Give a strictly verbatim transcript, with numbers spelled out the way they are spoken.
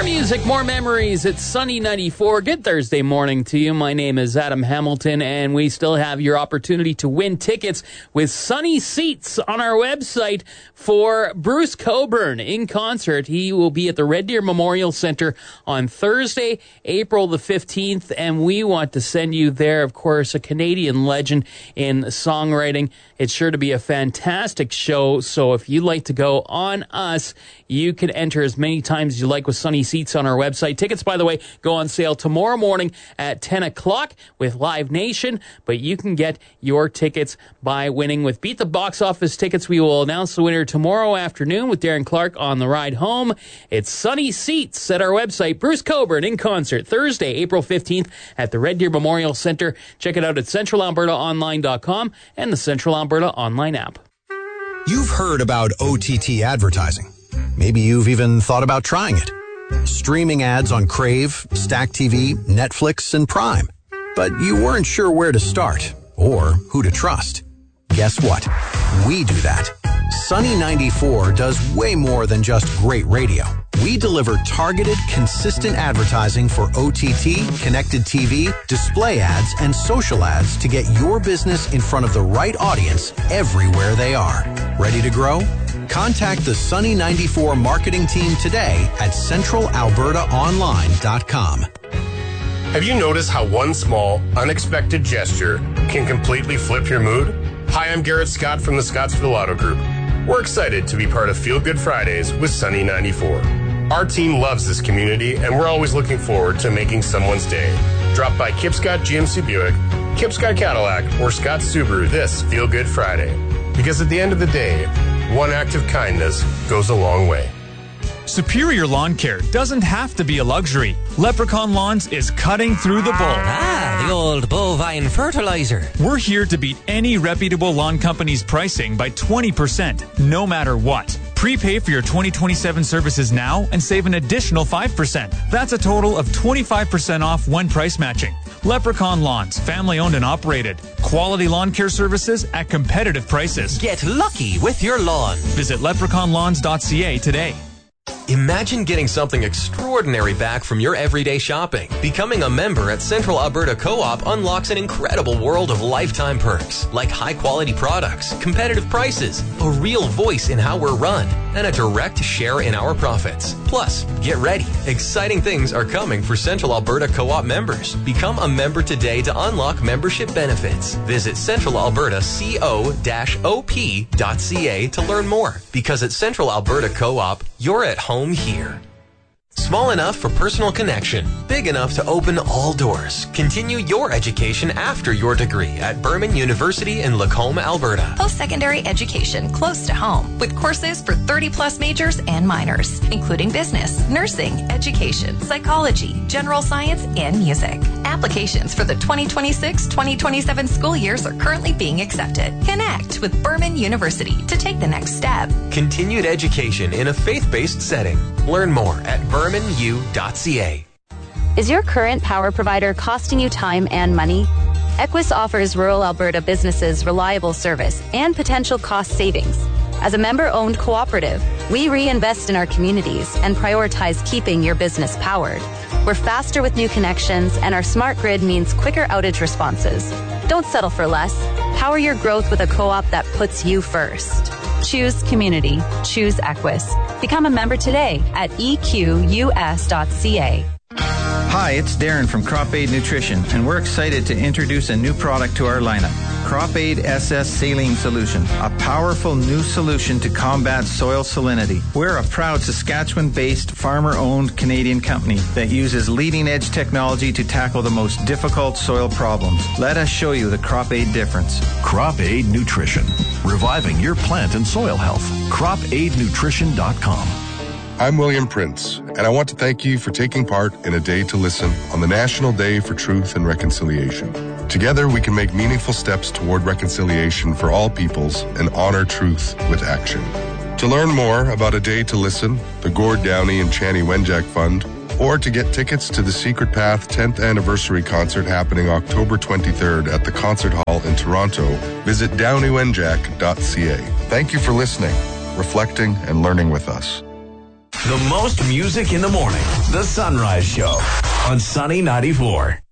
music, more memories. It's Sunny ninety-four. Good Thursday morning to you. My name is Adam Hamilton, and we still have your opportunity to win tickets with Sunny Seats on our website for Bruce Cockburn in concert. He will be at the Red Deer Memorial Center on Thursday, April the fifteenth, and we want to send you there. Of course, a Canadian legend in songwriting. It's sure to be a fantastic show, so if you'd like to go on us, you can enter as many times as you like with Sunny Seats on our website. Tickets, by the way, go on sale tomorrow morning at ten o'clock with Live Nation, but you can get your tickets by winning with Beat the Box Office tickets. We will announce the winner tomorrow afternoon with Darren Clark on the ride home. It's Sunny Seats at our website. Bruce Cockburn in concert Thursday, April fifteenth at the Red Deer Memorial Center. Check it out at central alberta online dot com and the Central Alberta online app. You've heard about O T T advertising. Maybe you've even thought about trying it. Streaming ads on Crave, Stack T V, Netflix, and Prime. But you weren't sure where to start or who to trust. Guess what? We do that. Sunny ninety-four does way more than just great radio. We deliver targeted, consistent advertising for O T T, connected T V, display ads, and social ads to get your business in front of the right audience everywhere they are. Ready to grow? Contact the Sunny ninety-four marketing team today at central alberta online dot com. Have you noticed how one small, unexpected gesture can completely flip your mood? Hi, I'm Garrett Scott from the Scottsville Auto Group. We're excited to be part of Feel Good Fridays with Sunny ninety-four. Our team loves this community, and we're always looking forward to making someone's day. Drop by Kipscott G M C Buick, Kipscott Cadillac, or Scott Subaru this Feel Good Friday. Because at the end of the day, one act of kindness goes a long way. Superior Lawn Care doesn't have to be a luxury. Leprechaun Lawns is cutting through the bull. Ah, the old bovine fertilizer. We're here to beat any reputable lawn company's pricing by twenty percent, no matter what. Prepay for your twenty twenty-seven services now and save an additional five percent. That's a total of twenty-five percent off when price matching. Leprechaun Lawns, family owned and operated. Quality lawn care services at competitive prices. Get lucky with your lawn. Visit leprechaun lawns dot c a today. Imagine getting something extraordinary back from your everyday shopping. Becoming a member at Central Alberta Co-op unlocks an incredible world of lifetime perks, like high-quality products, competitive prices, a real voice in how we're run, and a direct share in our profits. Plus, get ready. Exciting things are coming for Central Alberta Co-op members. Become a member today to unlock membership benefits. Visit central alberta co dash o p dot c a to learn more. Because at Central Alberta Co-op, you're at home here. Small enough for personal connection, big enough to open all doors. Continue your education after your degree at Berman University in Lacombe, Alberta. Post-secondary education close to home with courses for thirty plus majors and minors, including business, nursing, education, psychology, general science, and music. Applications for the twenty twenty-six twenty twenty-seven school years are currently being accepted. Connect with Berman University to take the next step. Continued education in a faith-based setting. Learn more at berman u dot c a. Is your current power provider costing you time and money? Equus offers rural Alberta businesses reliable service and potential cost savings. As a member-owned cooperative, we reinvest in our communities and prioritize keeping your business powered. We're faster with new connections, and our smart grid means quicker outage responses. Don't settle for less. Power your growth with a co-op that puts you first. Choose community. Choose Equus. Become a member today at e q u s dot c a. Hi, it's Darren from Crop Aid Nutrition, and we're excited to introduce a new product to our lineup. Crop Aid S S Saline Solution, a powerful new solution to combat soil salinity. We're a proud Saskatchewan-based, farmer-owned Canadian company that uses leading-edge technology to tackle the most difficult soil problems. Let us show you the Crop Aid difference. Crop Aid Nutrition, reviving your plant and soil health. crop aid nutrition dot com. I'm William Prince, and I want to thank you for taking part in A Day to Listen on the National Day for Truth and Reconciliation. Together, we can make meaningful steps toward reconciliation for all peoples and honor truth with action. To learn more about A Day to Listen, the Gord Downey and Chani Wenjack Fund, or to get tickets to the Secret Path tenth Anniversary Concert happening October twenty-third at the Concert Hall in Toronto, visit downey wenjack dot c a. Thank you for listening, reflecting, and learning with us. The most music in the morning. The Sunrise Show on Sunny ninety-four.